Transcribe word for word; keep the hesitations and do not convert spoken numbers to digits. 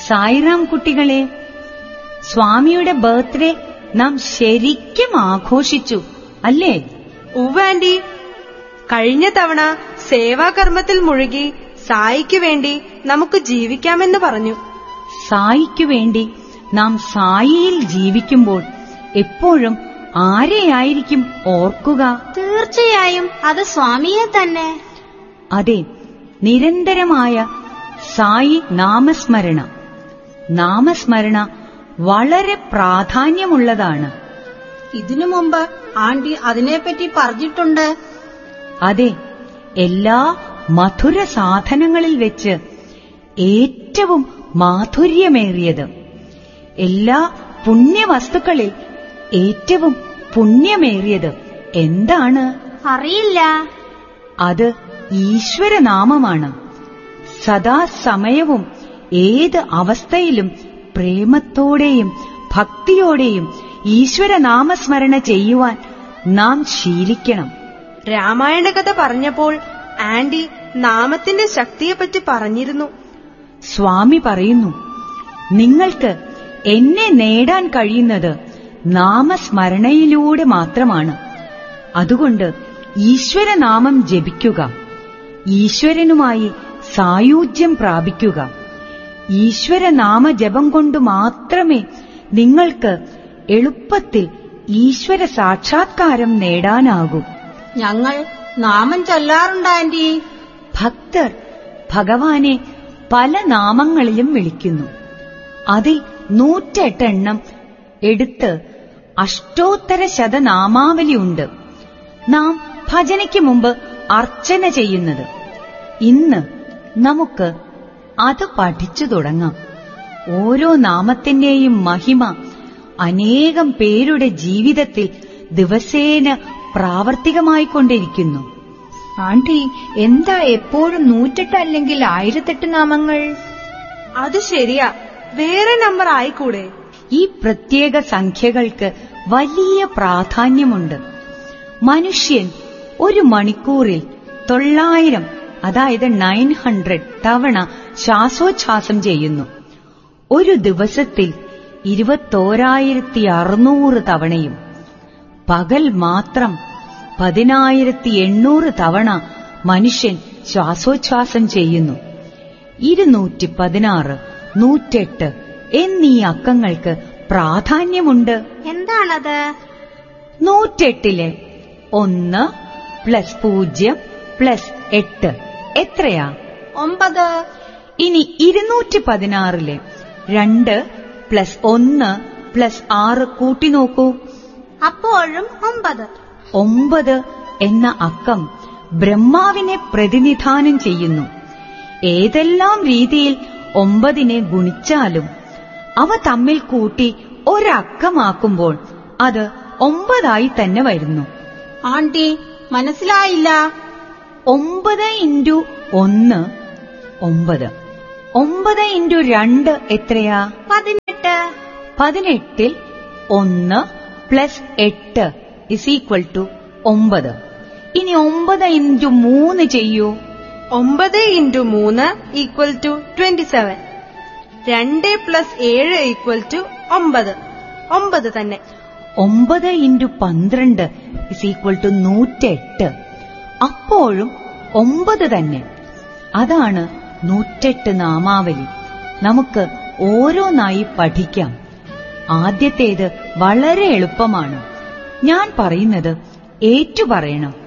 സായിറാം കുട്ടികളെ, സ്വാമിയുടെ ബർത്ത്ഡേ നാം ശരിക്കും ആഘോഷിച്ചു അല്ലേ? ഉവ്വ് ആന്റി, കഴിഞ്ഞ തവണ സേവാകർമ്മത്തിൽ മുഴുകി സായിക്ക് വേണ്ടി നമുക്ക് ജീവിക്കാമെന്ന് പറഞ്ഞു. സായിക്കു വേണ്ടി നാം സായിയിൽ ജീവിക്കുമ്പോൾ എപ്പോഴും ആരെയായിരിക്കും ഓർക്കുക? തീർച്ചയായും അത് സ്വാമിയെ തന്നെ. അതെ, നിരന്തരമായ സായി നാമസ്മരണ. നാമസ്മരണ വളരെ പ്രാധാന്യമുള്ളതാണ്. ഇതിനു മുമ്പ് ആന്റി അതിനെപ്പറ്റി പറഞ്ഞിട്ടുണ്ട്. അതെ, എല്ലാ മധുര സാധനങ്ങളിൽ വെച്ച് ഏറ്റവും മാധുര്യമേറിയത്, എല്ലാ പുണ്യവസ്തുക്കളിൽ ഏറ്റവും പുണ്യമേറിയത് എന്താണ്? അറിയില്ല. അത് ഈശ്വരനാമമാണ്. സദാസമയവും ഏത് അവസ്ഥയിലും പ്രേമത്തോടെയും ഭക്തിയോടെയും ഈശ്വരനാമസ്മരണ ചെയ്യുവാൻ നാം ശീലിക്കണം. രാമായണ കഥ പറഞ്ഞപ്പോൾ ആന്റി നാമത്തിന്റെ ശക്തിയെപ്പറ്റി പറഞ്ഞിരുന്നു. സ്വാമി പറയുന്നു, നിങ്ങൾക്ക് എന്നെ നേടാൻ കഴിയുന്നത് നാമസ്മരണയിലൂടെ മാത്രമാണ്. അതുകൊണ്ട് ഈശ്വരനാമം ജപിക്കുക, ഈശ്വരനുമായി സായൂജ്യം പ്രാപിക്കുക. ഈശ്വരനാമ ജപം കൊണ്ട് മാത്രമേ നിങ്ങൾക്ക് എളുപ്പത്തിൽ ഈശ്വര സാക്ഷാത്കാരം നേടാനാകൂ. ഞങ്ങൾ നാമം ചൊല്ലാറുണ്ട് ആന്റി. ഭക്തർ ഭഗവാനെ പല നാമങ്ങളിലും വിളിക്കുന്നു. അതിൽ നൂറ്റെട്ടെണ്ണം എടുത്ത് അഷ്ടോത്തര ശതനാമാവലിയുണ്ട്. നാം ഭജനയ്ക്ക് മുമ്പ് അർച്ചന ചെയ്യുന്നത്. ഇന്ന് നമുക്ക് അത് പഠിച്ചു തുടങ്ങാം. ഓരോ നാമത്തിന്റെയും മഹിമ അനേകം പേരുടെ ജീവിതത്തിൽ ദിവസേന പ്രാവർത്തികമായിക്കൊണ്ടിരിക്കുന്നു. ആന്റി, എന്താ എപ്പോഴും നൂറ്റെട്ട് അല്ലെങ്കിൽ ആയിരത്തെട്ട് നാമങ്ങൾ? അത് ശരിയാ, വേറെ നമ്പർ ആയിക്കൂടെ? ഈ പ്രത്യേക സംഖ്യകൾക്ക് വലിയ പ്രാധാന്യമുണ്ട്. മനുഷ്യൻ ഒരു മണിക്കൂറിൽ തൊള്ളായിരം, അതായത് നയൻ ഹൺഡ്രഡ് തവണ ശ്വാസോച്ഛ്വാസം ചെയ്യുന്നു. ഒരു ദിവസത്തിൽ ഇരുപത്തോരായിരത്തി അറുന്നൂറ് തവണയും. പകൽ മാത്രം പതിനായിരത്തി എണ്ണൂറ് തവണ മനുഷ്യൻ ശ്വാസോച്ഛ്വാസം ചെയ്യുന്നു. ഇരുന്നൂറ്റി പതിനാറ്, നൂറ്റെട്ട് എന്നീ അക്കങ്ങൾക്ക് പ്രാധാന്യമുണ്ട്. എന്താണത്? നൂറ്റെട്ടിലെ ഒന്ന് പ്ലസ് പൂജ്യം പ്ലസ് എട്ട് എത്രയാ? ഒമ്പത്. ഇനി ഇരുന്നൂറ്റി പതിനാറിലെ രണ്ട് പ്ലസ് ഒന്ന് പ്ലസ് ആറ് കൂട്ടി നോക്കൂ. അപ്പോഴും ഒമ്പത്. ഒമ്പത് എന്ന അക്കം ബ്രഹ്മാവിനെ പ്രതിനിധാനം ചെയ്യുന്നു. ഏതെല്ലാം രീതിയിൽ ഒമ്പതിനെ ഗുണിച്ചാലും അവ തമ്മിൽ കൂട്ടി ഒരക്കമാക്കുമ്പോൾ അത് ഒമ്പതായി തന്നെ വരുന്നു. ആന്റി, മനസ്സിലായില്ല. ഒമ്പത് ഇൻറ്റു ഒന്ന് ഒമ്പത്. ഒമ്പത് ഇൻറ്റു രണ്ട് എത്രയാ? പതിനെട്ട്. പതിനെട്ടിൽ ഒന്ന് പ്ലസ് എട്ട് ഇസ് ഈക്വൽ ടു ഒമ്പത്. ഇനി ഒമ്പത് ഇൻറ്റു മൂന്ന് ചെയ്യൂ. ഒമ്പത് ഇൻറ്റു മൂന്ന് ഈക്വൽ ടു ട്വന്റി സെവൻ. രണ്ട് പ്ലസ് ഏഴ് ഈക്വൽ ടു ഒമ്പത്. ഒമ്പത് തന്നെ. ഒമ്പത് ഇൻറ്റു പന്ത്രണ്ട് ഇസ് ഈക്വൽ ടു നൂറ്റെട്ട്. അപ്പോഴും ഒമ്പത് തന്നെ. അതാണ് നൂറ്റെട്ട് നാമാവലി. നമുക്ക് ഓരോന്നായി പഠിക്കാം. ആദ്യത്തേത് വളരെ എളുപ്പമാണ്. ഞാൻ പറയുന്നത് ഏറ്റുപറയണം.